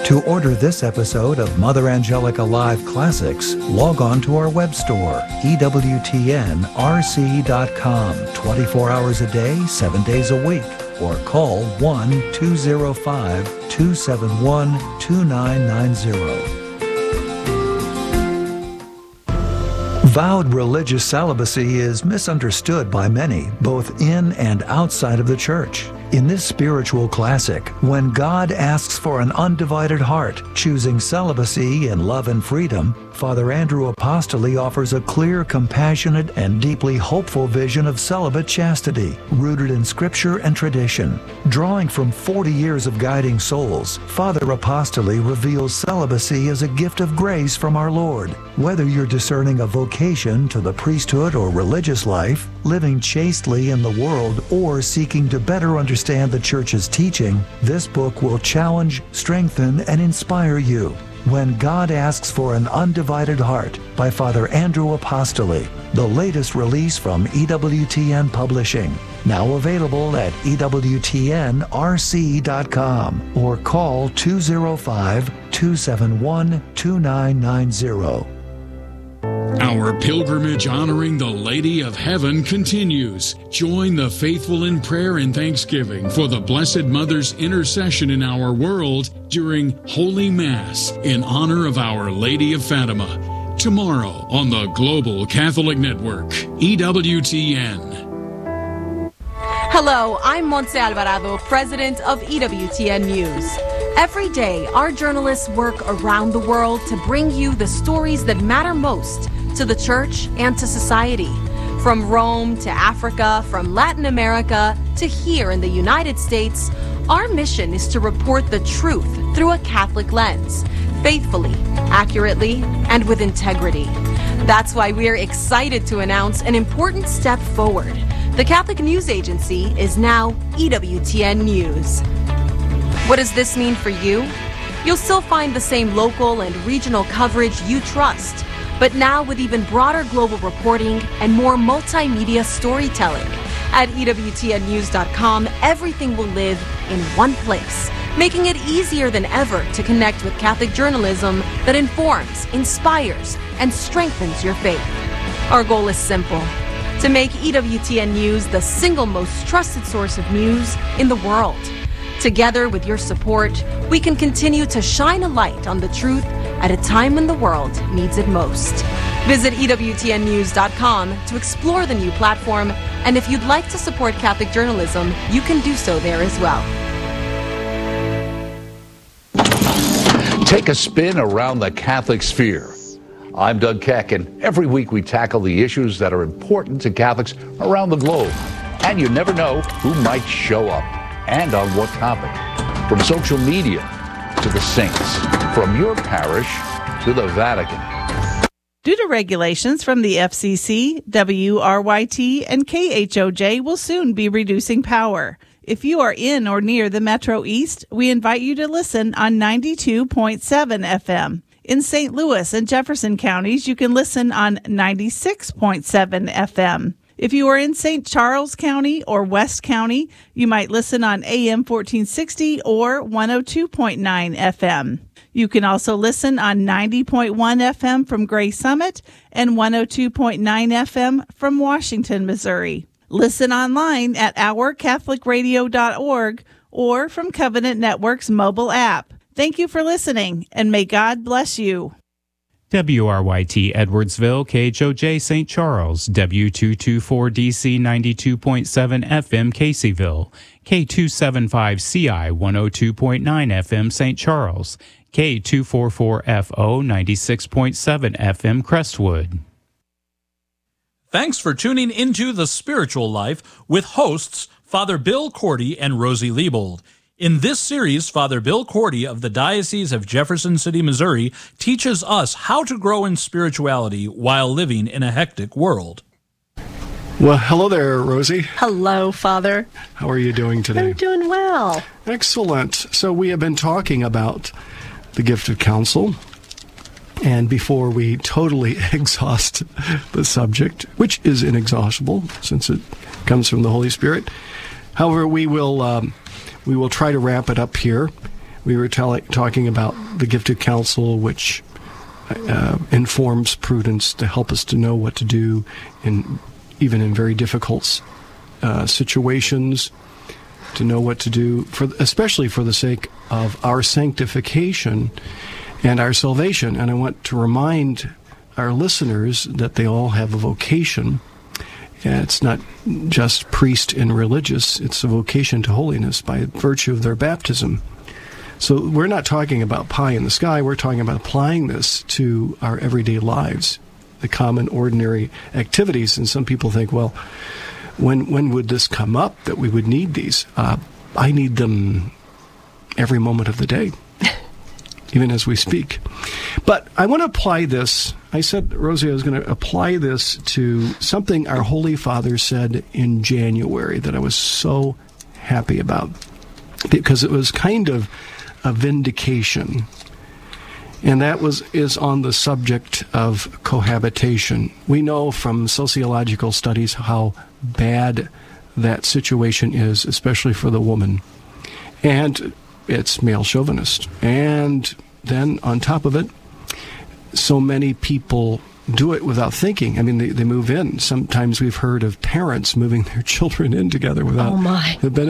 To order this episode of Mother Angelica Live Classics, log on to our web store, EWTNRC.com, 24 hours a day, 7 days a week, or call 1-205-271-2990. Vowed religious celibacy is misunderstood by many, both in and outside of the church. In this spiritual classic, when God asks for an undivided heart, choosing celibacy in love and freedom, Father Andrew Apostoli offers a clear, compassionate, and deeply hopeful vision of celibate chastity, rooted in Scripture and tradition. Drawing from 40 years of guiding souls, Father Apostoli reveals celibacy as a gift of grace from our Lord. Whether you're discerning a vocation to the priesthood or religious life, living chastely in the world, or seeking to better understand the Church's teaching, this book will challenge, strengthen, and inspire you. When God Asks for an Undivided Heart by Father Andrew Apostoli, the latest release from EWTN Publishing. Now available at EWTNRC.com or call 205-271-2990. Our pilgrimage honoring the Lady of Heaven continues. Join the faithful in prayer and thanksgiving for the Blessed Mother's intercession in our world during Holy Mass in honor of Our Lady of Fatima. Tomorrow on the Global Catholic Network, EWTN. Hello, I'm Montse Alvarado, president of EWTN News. Every day, our journalists work around the world to bring you the stories that matter most to the church and to society. From Rome to Africa, from Latin America to here in the United States, our mission is to report the truth through a Catholic lens, faithfully, accurately, and with integrity. That's why we're excited to announce an important step forward. The Catholic News Agency is now EWTN News. What does this mean for you? You'll still find the same local and regional coverage you trust, but now with even broader global reporting and more multimedia storytelling. At EWTNnews.com, everything will live in one place, making it easier than ever to connect with Catholic journalism that informs, inspires, and strengthens your faith. Our goal is simple: to make EWTN News the single most trusted source of news in the world. Together with your support, we can continue to shine a light on the truth at a time when the world needs it most. Visit EWTNnews.com to explore the new platform, and if you'd like to support Catholic journalism, you can do so there as well. Take a spin around the Catholic sphere. I'm Doug Keck, and every week we tackle the issues that are important to Catholics around the globe. And you never know who might show up and on what topic. From social media to the saints, from your parish to the Vatican. Due to regulations from the FCC, WRYT, and KHOJ will soon be reducing power. If you are in or near the Metro East, we invite you to listen on 92.7 FM. In St. Louis and Jefferson counties, you can listen on 96.7 FM. If you are in St. Charles County or West County, you might listen on AM 1460 or 102.9 FM. You can also listen on 90.1 FM from Gray Summit and 102.9 FM from Washington, Missouri. Listen online at ourcatholicradio.org or from Covenant Network's mobile app. Thank you for listening, and may God bless you. WRYT Edwardsville, KHOJ St. Charles, W224DC 92.7 FM Caseyville, K275CI 102.9 FM St. Charles, K244FO 96.7 FM Crestwood. Thanks for tuning into The Spiritual Life with hosts Father Bill Cordy and Rosie Liebold. In this series, Father Bill Cordy of the Diocese of Jefferson City, Missouri, teaches us how to grow in spirituality while living in a hectic world. Well, hello there, Rosie. Hello, Father. How are you doing today? I'm doing well. Excellent. So we have been talking about the gift of counsel. And before we totally exhaust the subject, which is inexhaustible since it comes from the Holy Spirit, however, we will try to wrap it up here We were talking about the gift of counsel, which informs prudence to help us to know what to do, even in very difficult situations, to know what to do, especially for the sake of our sanctification and our salvation. And I want to remind our listeners that they all have a vocation. And it's not just priest and religious, it's a vocation to holiness by virtue of their baptism. So we're not talking about pie in the sky, we're talking about applying this to our everyday lives, the common, ordinary activities. And some people think, well, when would this come up that we would need these? I need them every moment of the day, even as we speak. But I want to apply this. I said, Rosie, I was going to apply this to something our Holy Father said in January that I was so happy about, because it was kind of a vindication. And that is on the subject of cohabitation. We know from sociological studies how bad that situation is, especially for the woman. And it's male chauvinist. And then on top of it, so many people do it without thinking. I mean, they move in. Sometimes we've heard of parents moving their children in together without the benefit